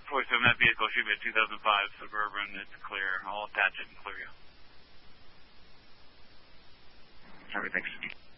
647, that vehicle should be a 2005 Suburban. It's clear. I'll attach it and clear you. All right, thanks.